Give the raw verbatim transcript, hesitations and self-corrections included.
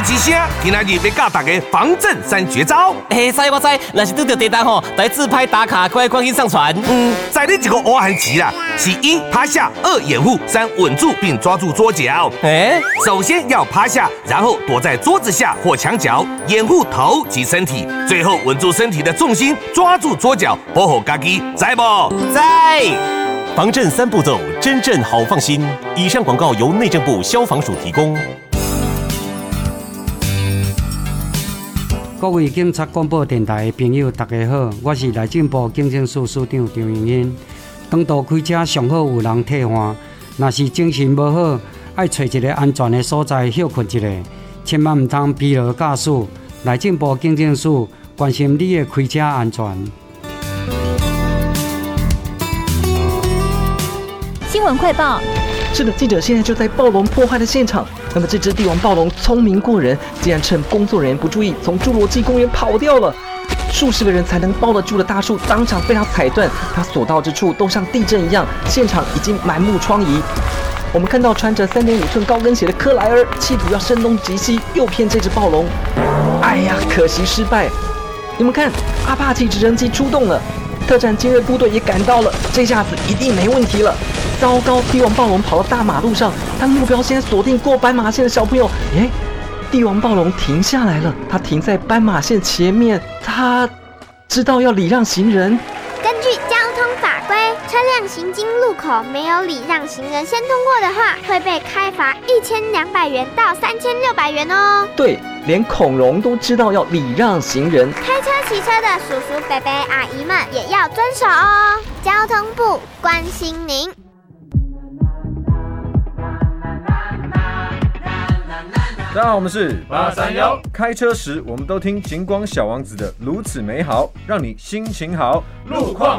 之声，今仔日要教大家防震三绝招。 哎，知我知，若是拄到地震吼，来自拍打卡，快赶紧上传。 嗯，在你这个挖含期啦，是一趴下，二掩护，三稳住并抓住桌角。 哎， 首先要趴下，然后躲在桌子下或墙角，掩护头及身体，最后稳住身体的重心，抓住桌角，保护家己，知不？ 在。 防震三步骤，真正好放心。以上广告由内政部消防署提供。 各位警察广播电台的朋友，大家好，我是内政部警政署署长张永英。当道开车上好有人替换，若是精神无好，爱找一个安全的所在休困一下，千万唔通疲劳驾驶。内政部警政署关心你的开车安全。 新闻快报。 是的，记者现在就在暴龙破坏的现场。那么这只帝王暴龙聪明过人，竟然趁工作人员不注意，从侏罗纪公园跑掉了。数十个人才能抱得住的大树，当场被他踩断。他所到之处都像地震一样，现场已经满目疮痍。我们看到穿着三点五寸高跟鞋的克莱尔，企图要声东击西，诱骗这只暴龙。哎呀，可惜失败。你们看，阿帕奇直升机出动了。特战精锐部队也赶到了，这下子一定没问题了。糟糕，帝王暴龙跑到大马路上，他目标现在锁定过斑马线的小朋友。诶，帝王暴龙停下来了，他停在斑马线前面，他知道要礼让行人。 根据交通法规，车辆行经路口没有礼让行人先通过的话，会被开罚一千两百元到三千六百元哦。 对，连恐龙都知道要礼让行人。 开车骑车的叔叔伯伯阿姨们也要遵守哦。交通部关心您。 大家好，我们是八三幺。 开车时，我们都听景广小王子的《如此美好》，让你心情好。 路况